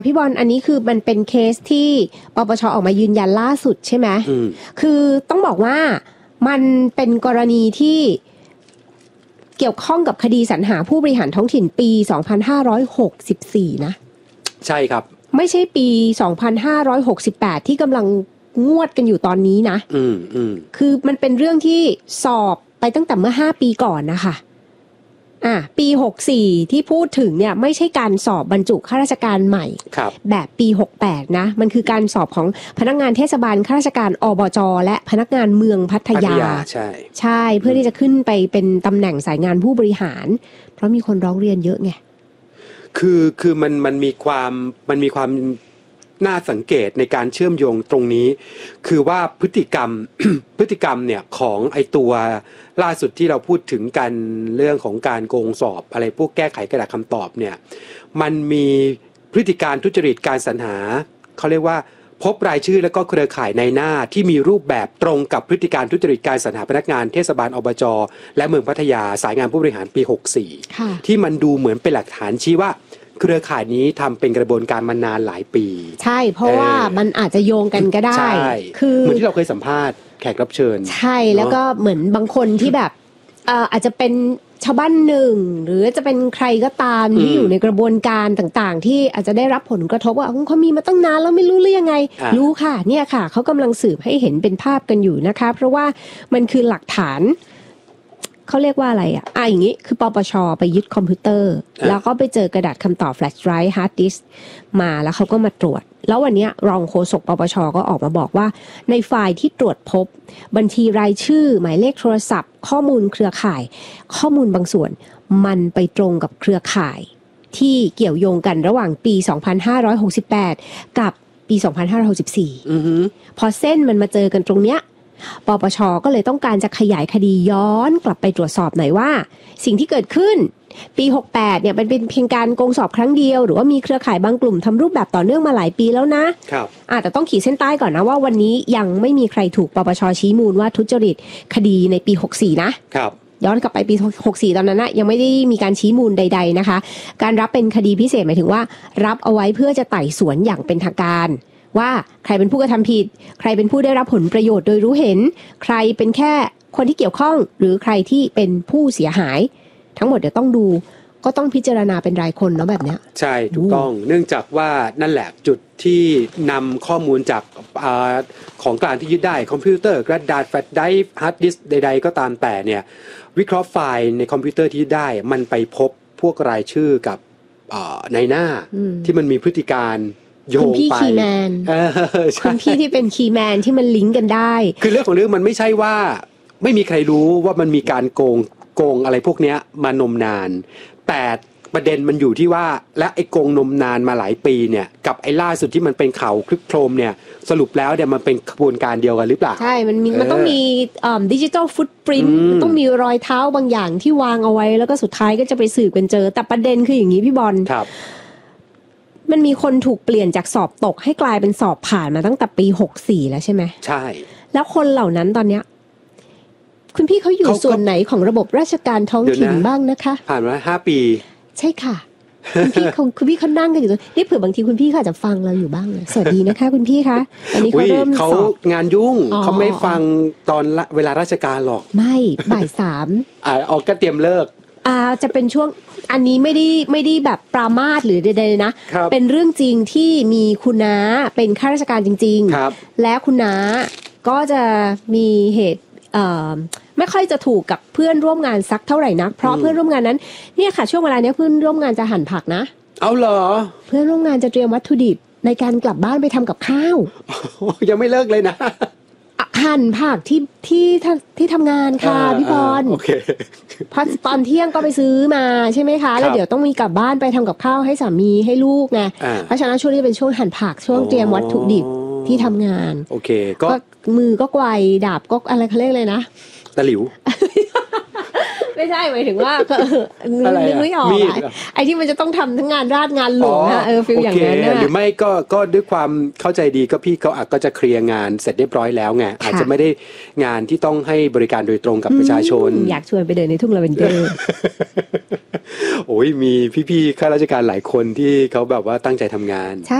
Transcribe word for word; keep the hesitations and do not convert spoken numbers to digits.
พี่บอลอันนี้คือมันเป็นเคสที่ปปช.ออกมายืนยันล่าสุดใช่ไหมคือต้องบอกว่ามันเป็นกรณีที่เกี่ยวข้องกับคดีสรรหาผู้บริหารท้องถิ่นปีสองพันห้าร้อยหกสิบสี่นะใช่ครับไม่ใช่ปีสองพันห้าร้อยหกสิบแปดที่กำลังงวดกันอยู่ตอนนี้นะอืมอืมคือมันเป็นเรื่องที่สอบไปตั้งแต่เมื่อห้าปีก่อนนะคะอ่ะปีหกสิบสี่ที่พูดถึงเนี่ยไม่ใช่การสอบบรรจุข้าราชการใหม่แบบปีหกสิบแปดนะมันคือการสอบของพนักงานเทศบาลข้าราชการอบจ.และพนักงานเมืองพัทยาใช่ใช่เพื่อที่จะขึ้นไปเป็นตำแหน่งสายงานผู้บริหารเพราะมีคนร้องเรียนเยอะไงคือคือมันมันมีความมันมีความน่าสังเกตในการเชื่อมโยงตรงนี้คือว่าพฤติกรรม พฤติกรรมเนี่ยของไอตัวล่าสุดที่เราพูดถึงกันเรื่องของการโกงสอบอะไรพวกแก้ไขกระดาษคำตอบเนี่ยมันมีพฤติการทุจริตการสรรหาเขาเรียกว่าพบรายชื่อแล้วก็เครือข่ายในหน้าที่มีรูปแบบตรงกับพฤติการทุจริตการสรรหาพนักงานเทศบาลอบจ.และเมืองพัทยาสายงานผู้บริหารปีหกสิบสี่ที่มันดูเหมือนเป็นหลักฐานชี้ว่าเครือข่ายนี้ทำเป็นกระบวนการมานานหลายปีใช่เพราะว่ามันอาจจะโยงกันก็ได้คือเหมือนที่เราเคยสัมภาษณ์แขกรับเชิญใช่แล้วก็เหมือนบางคนที่แบบเอ่ออาจจะเป็นชาวบ้านหนึ่งหรือจะเป็นใครก็ตามที่อยู่ในกระบวนการต่างๆที่อาจจะได้รับผลกระทบว่าเขามีมาตั้งนานแล้วไม่รู้เรื่องยังไงรู้ค่ะเนี่ยค่ะเขากำลังสืบให้เห็นเป็นภาพกันอยู่นะคะเพราะว่ามันคือหลักฐานเขาเรียกว่าอะไรอ่ะอ่ะอย่างนี้คือปปช.ไปยึดคอมพิวเตอร์แล้วก็ไปเจอกระดาษคำตอบแฟลชไดรฟ์ฮาร์ดดิสก์มาแล้วเขาก็มาตรวจแล้ววันนี้รองโฆษกปปช.ก็ออกมาบอกว่าในไฟล์ที่ตรวจพบบัญชีรายชื่อหมายเลขโทรศัพท์ข้อมูลเครือข่ายข้อมูลบางส่วนมันไปตรงกับเครือข่ายที่เกี่ยวโยงกันระหว่างปีสองพันห้าร้อยหกสิบแปดกับปีสองพันห้าร้อยหกสิบสี่อือฮึพอเส้นมันมาเจอกันตรงเนี้ยปปช.ก็เลยต้องการจะขยายคดีย้อนกลับไปตรวจสอบหน่อยว่าสิ่งที่เกิดขึ้นปีหกสิบแปดเนี่ยมันเป็นเพียงการโกงสอบครั้งเดียวหรือว่ามีเครือข่ายบางกลุ่มทำรูปแบบต่อเนื่องมาหลายปีแล้วนะครับอ่ะแต่ต้องขีดเส้นใต้ก่อนนะว่าวันนี้ยังไม่มีใครถูกปปช.ชี้มูลว่าทุจริตคดีในปีหกสิบสี่นะครับย้อนกลับไปปีหกสิบสี่ตอนนั้นนะยังไม่ได้มีการชี้มูลใดๆนะคะการรับเป็นคดีพิเศษหมายถึงว่ารับเอาไว้เพื่อจะไต่สวนอย่างเป็นทางการว่าใครเป็นผู้กระทำผิดใครเป็นผู้ได้รับผลประโยชน์โดยรู้เห็นใครเป็นแค่คนที่เกี่ยวข้องหรือใครที่เป็นผู้เสียหายทั้งหมดเดี๋ยวต้องดูก็ต้องพิจารณาเป็นรายคนเนาะแบบเนี้ยใช่ถูกต้องเนื่องจากว่านั่นแหละจุดที่นำข้อมูลจากอของกลางที่ยึดได้คอมพิวเตอร์กระดาษแฟลชไดรฟ์ฮาร์ดดิสก์ใดๆก็ตามแต่เนี่ยวิเคราะห์ไฟล์ในคอมพิวเตอร์ที่ยึดได้มันไปพบพวกรายชื่อกับในหน้าที่มันมีพฤติการโยงไปคุณพี่คีย์แมนคุณพี่ที่เป็นคีย์แมนที่มันลิงก์กันได้คือเรื่องของเรื่องมันไม่ใช่ว่าไม่มีใครรู้ว่ามันมีการโกงโกงอะไรพวกนี้มานมนานแต่ประเด็นมันอยู่ที่ว่าและไอ้โกงนมนานมาหลายปีเนี่ยกับไอ้ล่าสุดที่มันเป็นข่าวคลึกโครมเนี่ยสรุปแล้วเนี่ยมันเป็นกระบวนการเดียวกันหรือเปล่าใช่มันมีมันต้องมีอ่าดิจิทัลฟุตปรินท์มันต้องมีรอยเท้าบางอย่างที่วางเอาไว้แล้วก็สุดท้ายก็จะไปสืบกันเจอแต่ประเด็นคืออย่างนี้พี่บอลครับมันมีคนถูกเปลี่ยนจากสอบตกให้กลายเป็นสอบผ่านมาตั้งแต่ปีหกสิบสี่แล้วใช่ไหมใช่แล้วคนเหล่านั้นตอนเนี้ยคุณพี่เขาอยู่ส่วนไหนของระบบราชการท้องถิ่นบ้างนะคะผ่านมาห้าปีใช่ค่ะคุณพี่เขาคุณพี่เขานั่งกันอยู่ตรงนี่เผื่อบางทีคุณพี่เขาอาจจะฟังเราอยู่บ้างเลยสวัสดีนะคะคุณพี่คะตอนนี้เขาเริ่มเขางานยุ่งเขาไม่ฟังตอนเวลาราชการหรอกไม่บ่ายสามอ่าออกก็เตรียมเลิกอ่าจะเป็นช่วงอันนี้ไม่ได้ไม่ได้แบบปรามาสหรือใดๆนะเป็นเรื่องจริงที่มีคุณน้าเป็นข้าราชการจริงๆและคุณน้าก็จะมีเหตุเอ่อไม่ค่อยจะถูกกับเพื่อนร่วมงานสักเท่าไหร่นักเพราะเพื่อนร่วมงานนั้นเนี่ยค่ะช่วงเวลาเนี้ยเพื่อนร่วมงานจะหั่นผักนะเอาเหรอเพื่อนร่วมงานจะเตรียมวัตถุดิบในการกลับบ้านไปทำกับข้าวยังไม่เลิกเลยนะหั่นผักที่ที่ที่ทำงานค่ะพี่พรโอเคพอตอนเที่ยงก็ไปซื้อมาใช่ไหมคะแล้วเดี๋ยวต้องมีกลับบ้านไปทำกับข้าวให้สามีให้ลูกไงเพราะฉะนั้นช่วงนี้เป็นช่วงหั่นผักช่วงเตรียมวัตถุดิบที่ทำงานโอเคก็มือก็ไกวดาบก็อะไรเขาเรียกเลยนะตะหลิวไม่ใช่หมายถึงว่าก็นึกไม่ออกไอ้ที่มันจะต้องทำทั้งงานราชงานหลวงนะเออฟีลอย่างนั้นนะหรือไม่ก็ก็ด้วยความเข้าใจดีก็พี่เขาอาจก็จะเคลียร์งานเสร็จเรียบร้อยแล้วไงอาจจะไม่ได้งานที่ต้องให้บริการโดยตรงกับประชาชนอยากชวนไปเดินในทุ่งลาเวนเดอร์โอ้ยมีพี่ๆข้าราชการหลายคนที่เขาแบบว่าตั้งใจทำงาน